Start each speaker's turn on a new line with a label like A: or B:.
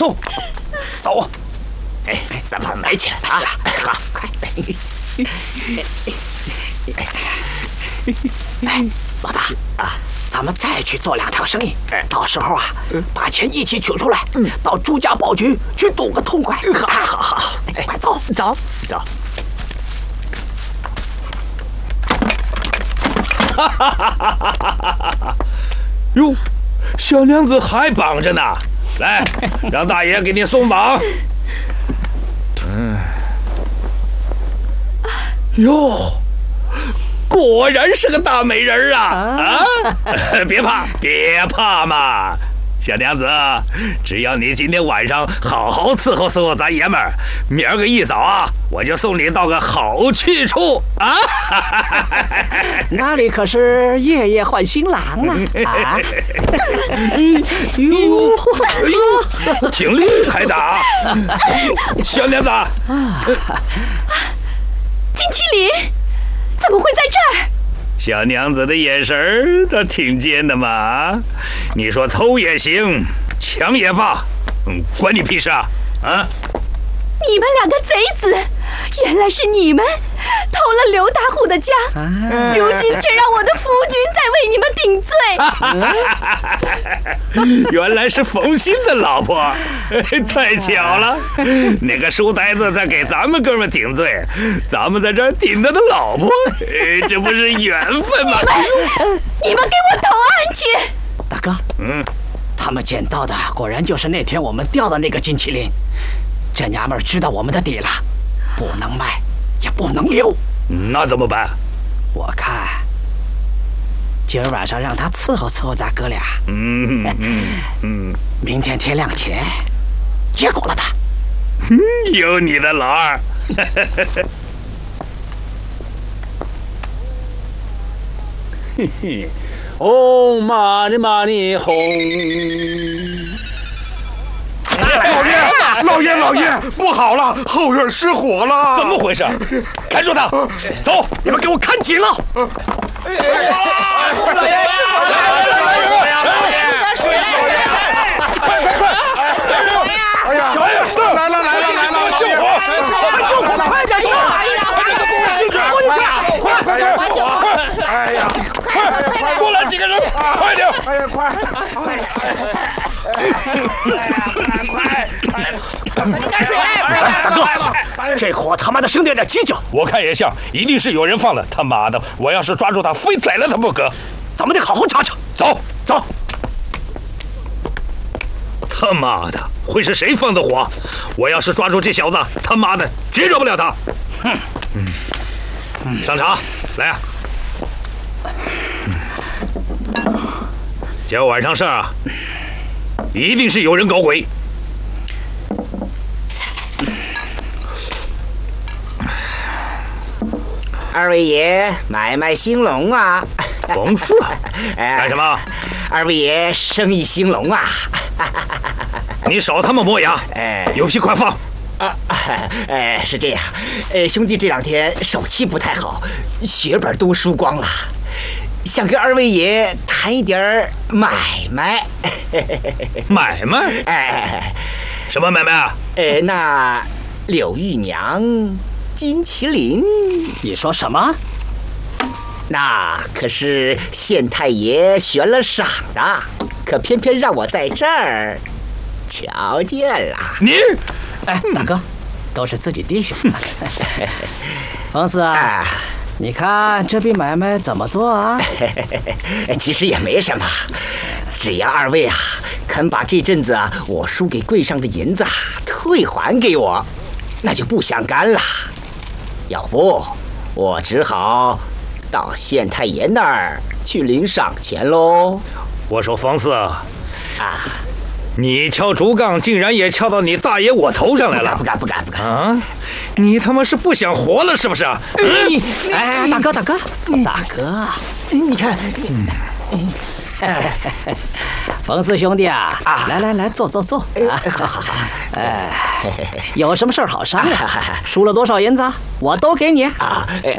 A: 重，走。哎，咱们买起来啊！好，快！哎，老大啊，咱们再去做2条生意，到时候啊，把钱一起取出来，到朱家宝局去赌个痛快。好，快走。
B: 哟，小娘子还绑着呢，来，让大爷给你松绑。哟，果然是个大美人啊！别怕嘛，小娘子，只要你今天晚上好好伺候伺候咱爷们儿，明儿个一早啊，我就送你到个好去处啊！
A: 那里可是夜夜换新郎啊！
B: 挺厉害的啊！小娘子，
C: 金麒麟怎么会在这儿？
B: 小娘子的眼神儿倒挺尖的嘛。你说偷也行，抢也罢，关你屁事啊！啊！
C: 你们2个贼子，原来是你们偷了刘大户的家，如今却让我的夫君在为你们顶罪。
B: 原来是冯鑫的老婆，太巧了！那个书呆子在给咱们哥们顶罪，咱们在这儿顶他的老婆，这不是缘分吗？
C: 你们给我投案去！
A: 大哥，他们捡到的果然就是那天我们钓的那个金麒麟。这娘们儿知道我们的底了，不能卖，也不能留。
B: 那怎么办？
A: 我看今儿晚上让他伺候伺候咱哥俩。明天天亮前结果了他。
B: 有你的老二。
D: 嘿嘿，红玛尼红。
E: 老爷，不好了，后院失火了！
B: 怎么回事？看住他！走，你们给我看紧了！
E: 老爷，快！哎呀，小野是来了！救火！快点救！快！哎呀，快！
B: 过来几个人，快点！
E: 哎呀，快！
A: 点水！大哥，这火他妈的生得有点蹊跷。
B: 我看也像，一定是有人放的。他妈的，我要是抓住他，非宰了他不可。
A: 咱们得好好查查。走。
B: 他妈的，会是谁放的火？我要是抓住这小子，他妈的绝饶不了他。上茶，来啊！今儿晚上事儿啊，一定是有人搞鬼。
F: 二位爷买卖兴隆啊！
B: 冯四，干什么？
F: 二位爷生意兴隆啊！
B: 你少他妈磨牙！有屁快放！
F: 是这样，兄弟这2天手气不太好，血本都输光了，想跟二位爷谈一点买卖。
B: 买卖？什么买卖啊？
F: 那柳玉娘、金麒麟，
A: 你说什么？
F: 那可是县太爷悬了赏的，可偏偏让我在这儿瞧见了。
B: 你，
A: 大哥，都是自己弟兄。冯四啊，你看这笔买卖怎么做啊？
F: 其实也没什么，只要二位啊肯把这阵子我输给柜上的银子退还给我，那就不相干了。要不，我只好到县太爷那儿去领赏钱喽。
B: 我说冯四你敲竹杠竟然也敲到你大爷我头上来了！
F: 不敢
B: 啊！你他妈是不想活了是不是？
A: 大哥，
F: 你看，
A: 冯四兄弟啊，来，坐好，有什么事儿好商量。输了多少银子，我都给你。